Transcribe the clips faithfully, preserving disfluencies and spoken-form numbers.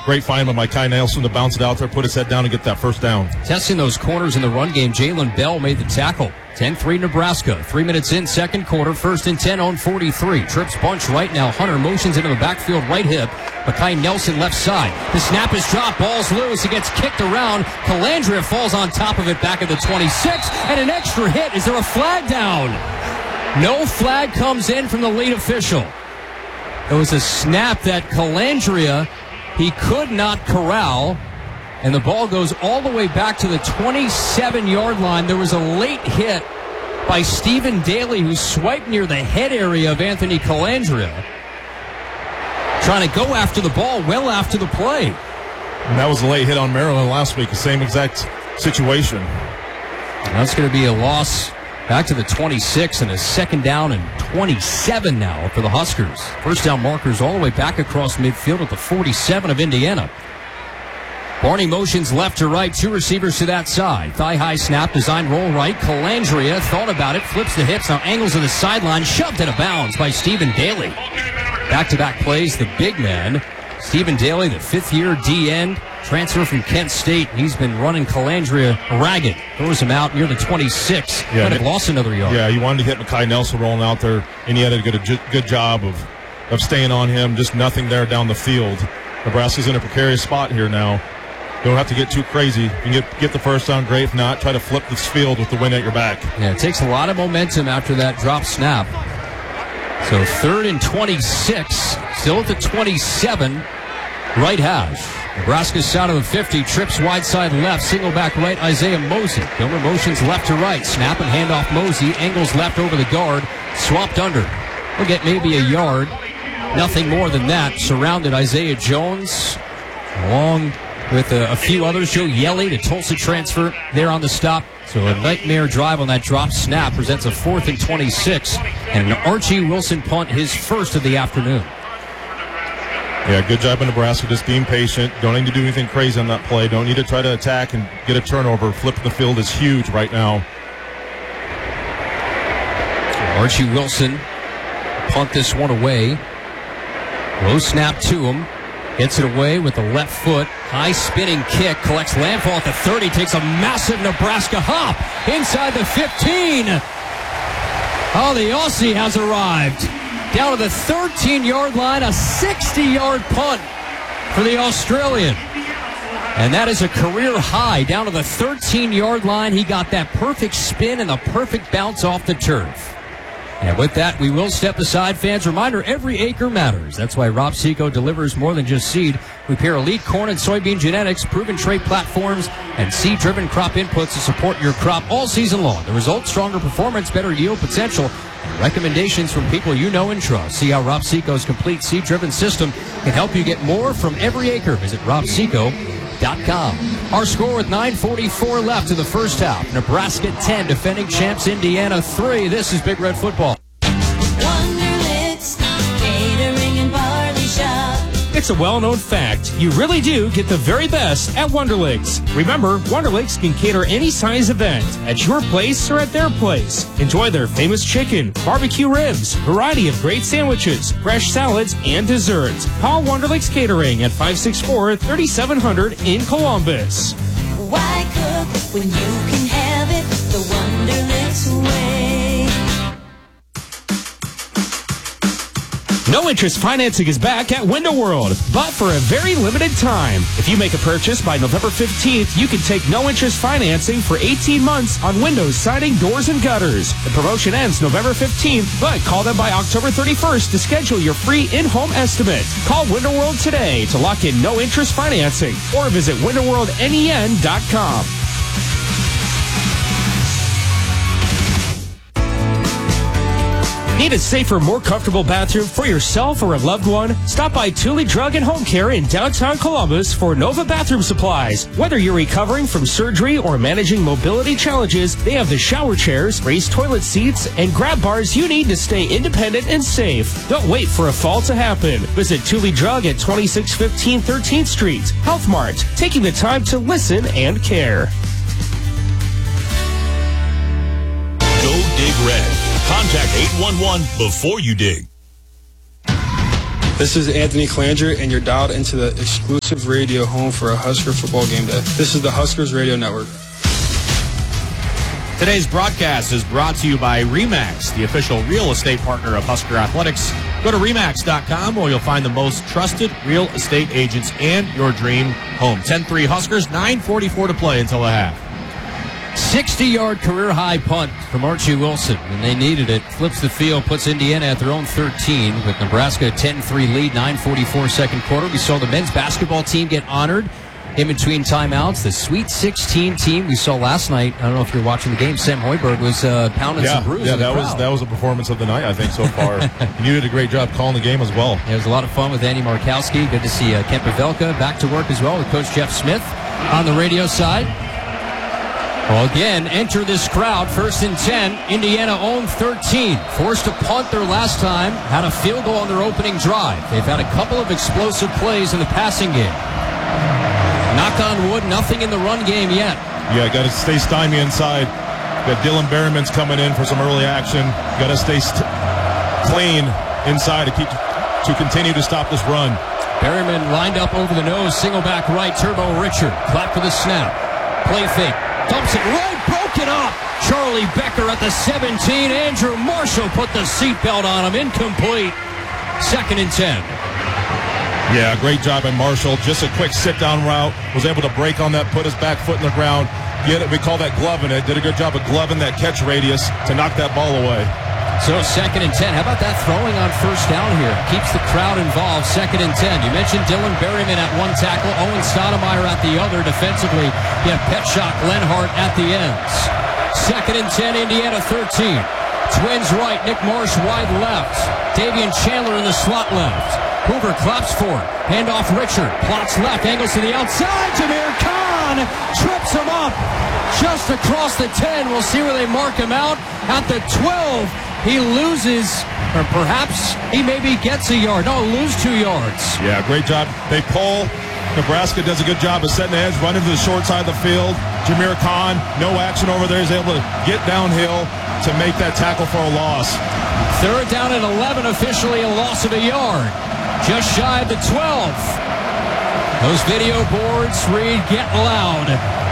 Great find by Kai Nelson to bounce it out there, put his head down, and get that first down. Testing those corners in the run game, Jalen Bell made the tackle. ten three Nebraska. Three minutes in, second quarter. First and ten on forty-three. Trips bunch right now. Hunter motions into the backfield right hip. Kai Nelson left side. The snap is dropped. Ball's loose. It gets kicked around. Calandria falls on top of it back at the twenty-six. And an extra hit. Is there a flag down? No flag comes in from the lead official. It was a snap that Calandria, he could not corral, and the ball goes all the way back to the twenty-seven-yard line. There was a late hit by Stephen Daly, who swiped near the head area of Anthony Calandria, trying to go after the ball well after the play. And that was a late hit on Maryland last week, the same exact situation. And that's going to be a loss back to the twenty-six, and a second down and twenty-seven now for the Huskers. First down markers all the way back across midfield at the forty-seven of Indiana. Barney motions left to right, two receivers to that side. Thigh-high snap, designed roll right. Calandria thought about it, flips the hips, now angles to the sideline, shoved out of bounds by Stephen Daly. Back-to-back plays, the big man. Stephen Daly, the fifth-year D-end, transfer from Kent State. He's been running Calandria ragged. Throws him out near the twenty-six. Yeah, but it lost another yard. Yeah, you wanted to hit Kai Nelson rolling out there, and he had a good, good job of, of staying on him. Just nothing there down the field. Nebraska's in a precarious spot here now. Don't have to get too crazy. You can get, get the first down, great. If not, try to flip this field with the wind at your back. Yeah, it takes a lot of momentum after that drop snap. So third and twenty-six, still at the twenty-seven, right hash. Nebraska's side of the fifty, trips wide side left, single back right, Isaiah Mosey. Gilmer motions left to right, snap and handoff Mosey, angles left over the guard, swapped under. We'll get maybe a yard, nothing more than that. Surrounded Isaiah Jones, along with a, a few others. Joe Yelly, the Tulsa transfer, there on the stop. So a nightmare drive on that drop snap presents a fourth and twenty-six, and an Archie Wilson punt, his first of the afternoon. Yeah, good job in Nebraska, just being patient. Don't need to do anything crazy on that play. Don't need to try to attack and get a turnover. Flipping the field is huge right now. Archie Wilson punt this one away. Low snap to him. Gets it away with the left foot. High spinning kick. Collects landfall at the thirty. Takes a massive Nebraska hop inside the fifteen. Oh, the Aussie has arrived. Down to the thirteen-yard line. A sixty-yard punt for the Australian. And that is a career high. Down to the thirteen-yard line. He got that perfect spin and the perfect bounce off the turf. And with that, we will step aside. Fans, reminder, every acre matters. That's why Rob Seco delivers more than just seed. We pair elite corn and soybean genetics, proven trait platforms, and seed-driven crop inputs to support your crop all season long. The result, stronger performance, better yield potential, and recommendations from people you know and trust. See how Rob Seco's complete seed-driven system can help you get more from every acre. Visit rob seco dot com. Our score with nine forty-four left in the first half. Nebraska ten, defending champs Indiana three. This is Big Red Football. Wonderlicks, catering and barley shop. It's a well-known fact. You really do get the very best at Wonderlicks. Remember, Wonderlicks can cater any size event at your place or at their place. Enjoy their famous chicken, barbecue ribs, variety of great sandwiches, fresh salads, and desserts. Call Wonderlicks Catering at five six four, three seven zero zero in Columbus. Why cook when you can have it the Wonderlicks way? No interest financing is back at Window World, but for a very limited time. If you make a purchase by November fifteenth, you can take no interest financing for eighteen months on windows, siding, doors, and gutters. The promotion ends November fifteenth, but call them by October thirty-first to schedule your free in-home estimate. Call Window World today to lock in no interest financing or visit window world nen dot com. Need a safer, more comfortable bathroom for yourself or a loved one? Stop by Thule Drug and Home Care in downtown Columbus for Nova Bathroom Supplies. Whether you're recovering from surgery or managing mobility challenges, they have the shower chairs, raised toilet seats, and grab bars you need to stay independent and safe. Don't wait for a fall to happen. Visit Thule Drug at twenty-six fifteen thirteenth Street. Health Mart, taking the time to listen and care. Go Dig Red. Contact eight one one before you dig. This is Anthony Klanger, and you're dialed into the exclusive radio home for a Husker football game day. This is the Huskers Radio Network. Today's broadcast is brought to you by RE/MAX, the official real estate partner of Husker Athletics. Go to remax dot com where you'll find the most trusted real estate agents and your dream home. ten three Huskers, nine forty-four to play until the half. sixty-yard career-high punt from Archie Wilson, and they needed it. Flips the field, puts Indiana at their own thirteen with Nebraska a ten three lead, nine forty-four second quarter. We saw the men's basketball team get honored in between timeouts. The Sweet sixteen team we saw last night, I don't know if you're watching the game, Sam Hoiberg was uh, pounding yeah, some bruises. Yeah, in the that was crowd. that was a performance of the night, I think, so far. You did a great job calling the game as well. Yeah, it was a lot of fun with Andy Markowski. Good to see uh, Kent Pavelka back to work as well with Coach Jeff Smith on the radio side. Well, again, enter this crowd. First and ten. Indiana owned thirteen. Forced to punt their last time. Had a field goal on their opening drive. They've had a couple of explosive plays in the passing game. Knock on wood, nothing in the run game yet. Yeah, got to stay stymy inside. Got Dylan Berryman's coming in for some early action. Got to stay st- clean inside to keep to continue to stop this run. Berryman lined up over the nose. Single back right. Turbo Richard. Clap for the snap. Play fake. Dumps it right, broken up. Charlie Becker at the seventeen. Andrew Marshall put the seatbelt on him. Incomplete. Second and ten. Yeah, great job by Marshall. Just a quick sit-down route. Was able to break on that, put his back foot in the ground. Get it. We call that gloving it. Did a good job of gloving that catch radius to knock that ball away. So second and ten. How about that throwing on first down here? Keeps the crowd involved. Second and ten. You mentioned Dylan Berryman at one tackle. Owen Stoudemire at the other. Defensively, you have Petschok, Lenhart at the ends. Second and ten, Indiana thirteen. Twins right, Nick Marsh wide left. Davian Chandler in the slot left. Hoover claps for it. Handoff Richard. Plots left. Angles to the outside. Jameer Khan trips him up just across the ten. We'll see where they mark him out. At the twelve, he loses, or perhaps he maybe gets a yard. No, lose two yards. Yeah, great job. They pull. Nebraska does a good job of setting the edge, running to the short side of the field. Jameer Khan, no action over there. He's able to get downhill to make that tackle for a loss. Third down and eleven, officially a loss of a yard. Just shy of the twelve. Those video boards read, get loud.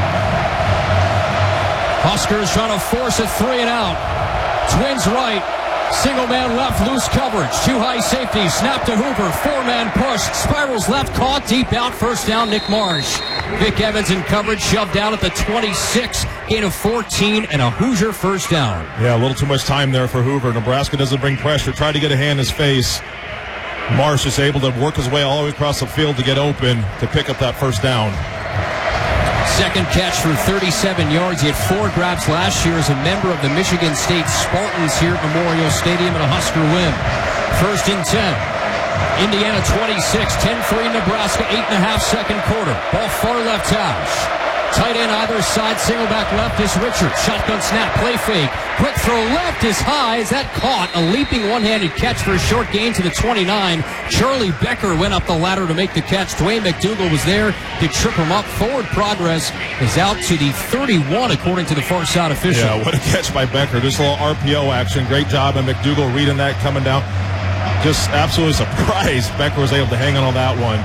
Huskers trying to force a three and out. Twins right. Single man left, loose coverage. Two high safety. Snap to Hoover. Four man push. Spirals left, caught deep out. First down, Nick Marsh. Vic Evans in coverage, shoved down at the twenty-six. Gain of fourteen and a Hoosier first down. Yeah, a little too much time there for Hoover. Nebraska doesn't bring pressure. Tried to get a hand in his face. Marsh is able to work his way all the way across the field to get open to pick up that first down. Second catch for thirty-seven yards. He had four grabs last year as a member of the Michigan State Spartans here at Memorial Stadium in a Husker win. First and ten. Indiana twenty-six, ten three Nebraska, eight and a half second quarter. Ball far left hash. Tight end either side, single back left is Richard. Shotgun snap, play fake. Quick throw left is high. Is that caught? A leaping one-handed catch for a short gain to the twenty-nine. Charlie Becker went up the ladder to make the catch. Dwayne McDougal was there to trip him up. Forward progress is out to the thirty-one, according to the far side official. Yeah, what a catch by Becker. Just a little R P O action. Great job by McDougal reading that coming down. Just absolutely surprised Becker was able to hang on on that one.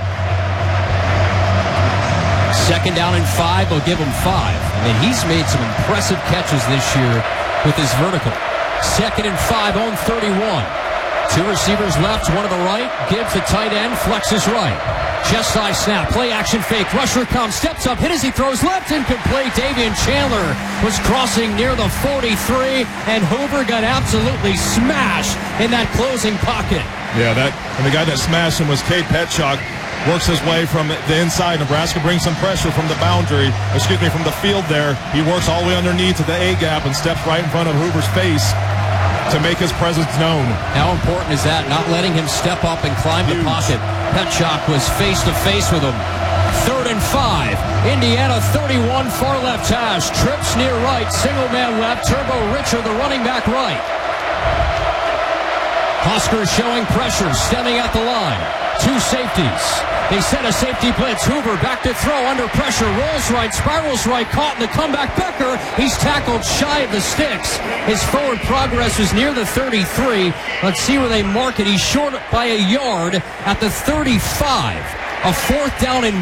Second down and five, they'll give him five. I mean, he's made some impressive catches this year with his vertical. Second and five on thirty-one. Two receivers left, one to the right. Gibbs, the tight end, flexes right. Chest high snap, play action fake. Rusher comes, steps up, hit as he throws left, incomplete. Davian Chandler was crossing near the forty-three, and Hoover got absolutely smashed in that closing pocket. Yeah, that and the guy that smashed him was Cade Petschok. Works his way from the inside. Nebraska brings some pressure from the boundary, excuse me, from the field there. He works all the way underneath to the A-gap and steps right in front of Hoover's face to make his presence known. How important is that? Not letting him step up and climb Huge. the pocket. Petschok was face-to-face with him. Third and five. Indiana thirty-one, far left hash. Trips near right. Single man left. Turbo Richard, the running back right. Huskers showing pressure, stemming at the line. Two safeties. They set a safety blitz. Hoover back to throw under pressure. Rolls right, spirals right, caught in the comeback. Becker, he's tackled shy of the sticks. His forward progress is near the thirty-three. Let's see where they mark it. He's short by a yard at the thirty-five. A fourth down and